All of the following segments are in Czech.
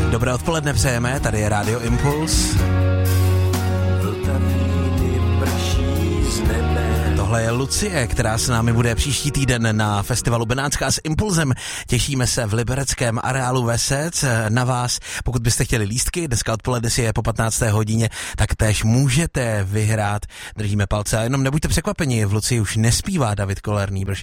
Dobré odpoledne přejeme, tady je Rádio Impuls. Tohle je Lucie, která s námi bude příští týden na festivalu Benátská s Impulzem. Těšíme se v libereckém areálu Vesec na vás. Pokud byste chtěli lístky, dneska odpoledne si je po 15. hodině, tak též můžete vyhrát. Držíme palce a jenom nebuďte překvapeni, v Lucii už nespívá David Kolerný, protože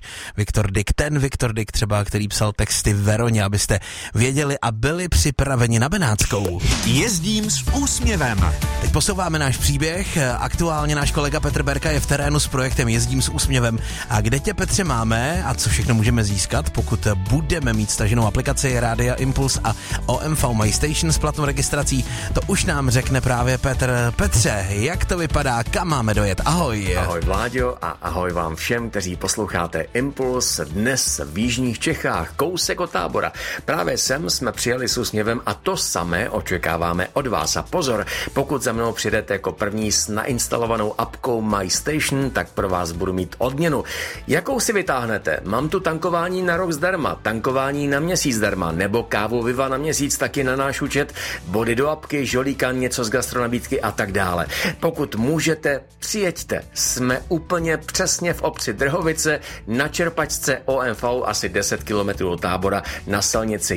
Viktor Dyk třeba, který psal texty Veroně, abyste věděli a byli připraveni na Benátskou. Jezdím s úsměvem. Teď posouváme náš příběh. Aktuálně náš kolega Petr Berka je v terénu s projektem Jezdím s úsměvem. A kde tě, Petře, máme a co všechno můžeme získat, pokud budeme mít staženou aplikaci Rádia Impuls a OMV My Station s platnou registrací, to už nám řekne právě Petr. Petře, jak to vypadá, kam máme dojet? Ahoj. Ahoj Vláďo a ahoj vám všem, kteří posloucháte Impuls dnes v jižních Čechách, kousek od Tábora. Právě sem jsme přijeli s úsměvem a to samé očekáváme od vás. A pozor, pokud za mnou přijdete jako první s nainstalovanou apkou My Station, tak pro vás budu mít odměnu. Jakou si vytáhnete? Mám tu tankování na rok zdarma, tankování na měsíc zdarma, nebo kávu Viva na měsíc taky na náš účet, body do apky, žolíka, něco z gastronabídky a tak dále. Pokud můžete, přijeďte. Jsme úplně přesně v obci Drhovice na čerpačce OMV asi 10 km od Tábora na silnici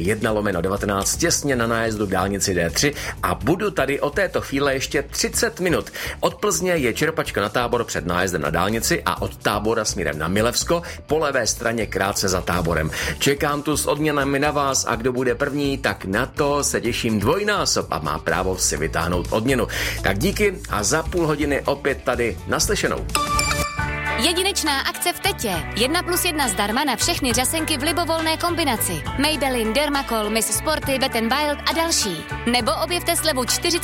1/19 těsně na nájezdu k dálnici D3 a budu tady o této chvíle ještě 30 minut. Od Plzně je čerpačka na Tábor před nájezdem na dálnici a od Tábora směrem na Milevsko po levé straně krátce za Táborem. Čekám tu s odměnami na vás a kdo bude první, tak na to se těším dvojnásob a má právo si vytáhnout odměnu. Tak díky a za půl hodiny opět tady naslyšenou. Jedinečná akce v Tetě. 1+1 zdarma na všechny řasenky v libovolné kombinaci. Maybelline, Dermacol, Miss Sporty, Wet n Wild a další. Nebo objevte slevu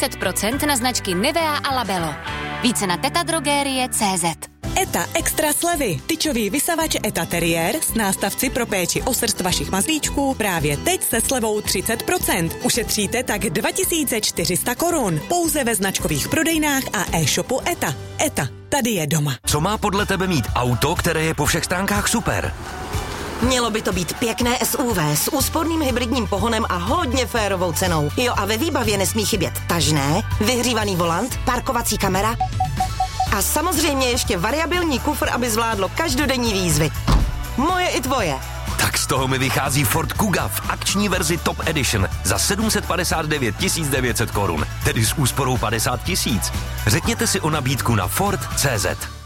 40% na značky Nivea a Labello. Více na tetadrogerie.cz. ETA extra slevy. Tyčový vysavač ETA Terrier s nástavci pro péči o srst vašich mazlíčků právě teď se slevou 30%. Ušetříte tak 2400 korun. Pouze ve značkových prodejnách a e-shopu ETA. ETA. Tady je doma. Co má podle tebe mít auto, které je po všech stránkách super? Mělo by to být pěkné SUV s úsporným hybridním pohonem a hodně férovou cenou. Jo, a ve výbavě nesmí chybět tažné, vyhřívaný volant, parkovací kamera a samozřejmě ještě variabilní kufr, aby zvládlo každodenní výzvy. Moje i tvoje. Tak z toho mi vychází Ford Kuga v akční verzi Top Edition za 759 900 korun, tedy s úsporou 50 000. Řekněte si o nabídku na Ford.cz.